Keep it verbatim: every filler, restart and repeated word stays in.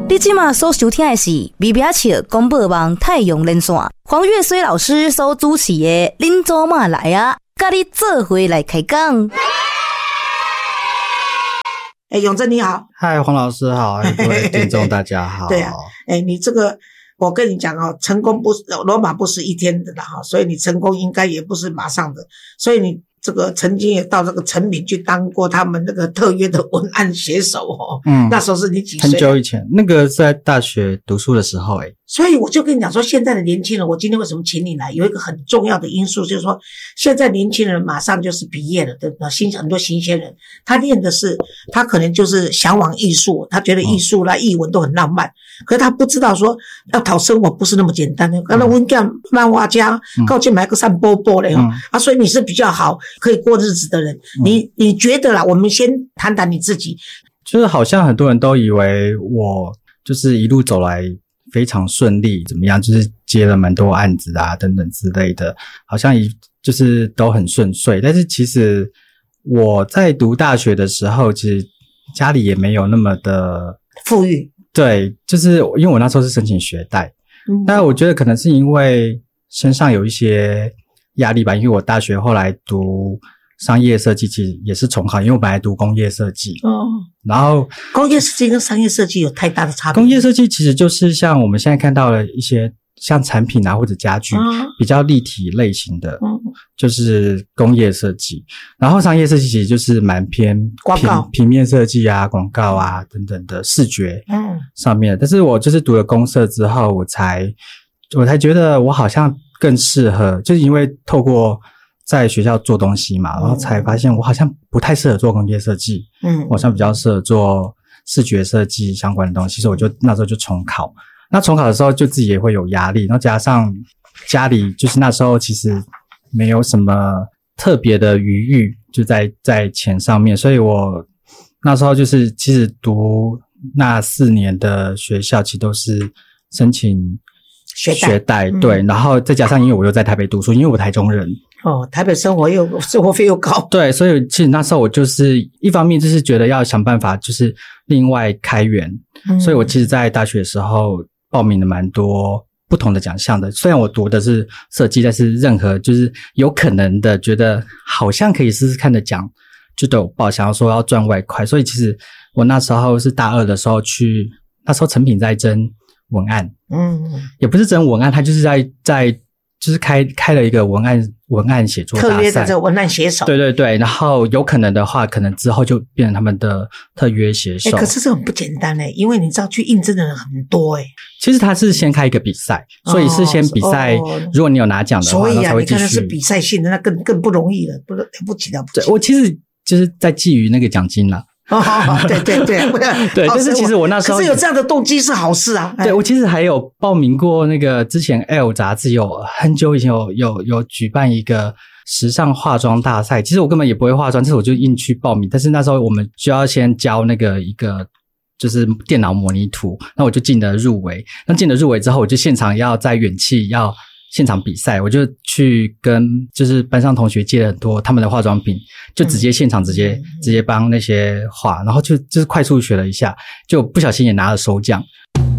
你现在所收听的是微微笑广播网太阳连线，黄月水老师所主持的《恁祖妈来啊》，跟你做伙来开讲。 哎，永贞你好。 嗨，黄老师好，各位听众大家好。 对啊，哎，你这个我跟你讲哦，成功不是罗马不是一天的啦哈，所以你成功应该也不是马上的，所以你这个曾经也到这个成品去当过他们那个特约的文案写手哦。嗯，那时候是你几岁？ 很久以前，那个是在大学读书的时候诶。 所以我就跟你讲说，现在的年轻人，我今天为什么请你来，有一个很重要的因素，就是说现在年轻人马上就是毕业了，对不对？新很多新鲜人，他练的是他可能就是向往艺术，他觉得艺术啦、艺文都很浪漫，可是他不知道说要讨生活不是那么简单的。刚才我讲漫画家，靠近买个山波波嘞哈啊，所以你是比较好可以过日子的人。你你觉得啦？我们先谈谈你自己。 就是好像很多人都以为我就是一路走来非常顺利，怎么样？就是接了蛮多案子啊，等等之类的，好像一就是都很顺遂。但是其实我在读大学的时候，其实家里也没有那么的富裕。 对，就是因为我那时候是申请学贷，嗯，但我觉得可能是因为身上有一些压力吧，因为我大学后来读商业设计，其实也是重考，因为我本来读工业设计。哦，然后工业设计跟商业设计有太大的差别。 工业设计其实就是像我们现在看到的一些像产品啊或者家具，嗯，比较立体类型的，嗯，就是工业设计。然后商业设计其实就是蛮偏广告、 平面设计啊、广告啊等等的视觉嗯上面。但是我就是读了公社之后，我才我才觉得我好像更适合，就是因为透过在学校做东西嘛，然后才发现我好像不太适合做工业设计，嗯，我好像比较适合做视觉设计相关的东西，所以我就那时候就重考。那重考的时候就自己也会有压力，然后加上家里就是那时候其实没有什么特别的余裕，就在在钱上面，所以我那时候就是其实读那四年的学校其实都是申请学贷，学贷对，嗯，然后再加上因为我又在台北读书，因为我台中人。 哦，台北生活又生活费又高。 对，所以其实那时候我就是一方面就是觉得要想办法就是另外开源，嗯，所以我其实在大学的时候报名了蛮多不同的奖项的。虽然我读的是设计，但是任何就是有可能的觉得好像可以试试看的奖就都有报，想要说要赚外快。所以其实我那时候是大二的时候去，那时候成品在征文案，嗯，也不是征文案，他就是在在就是开开了一个文案文案写作大赛， 特约的这个文案写手。 对对对，然后有可能的话，可能之后就变成他们的特约写手。 欸，可是这很不简单诶，因为你知道去应征的人很多诶。 其实他是先开一个比赛，所以是先比赛，哦，如果你有拿奖的话， 所以啊， 你看的是比赛性的，那更更不容易了，不了不起了不起。 对，我其实就是在觊觎那个奖金啦。 哦，对对对对，但是其实我那时候可是有这样的动机是好事啊。 对，我其实还有报名过那个之前 L 杂志有很久以前有有有举办一个时尚化妆大赛，其实我根本也不会化妆，但是我就硬去报名。但是那时候我们需要先交那个一个就是电脑模拟图，那我就进了入围。那进了入围之后，我就现场要在远企要现场比赛，我就去跟就是班上同学借了很多他们的化妆品，就直接现场直接、嗯、直接帮那些画，然后就就是快速学了一下，就不小心也拿了首奖。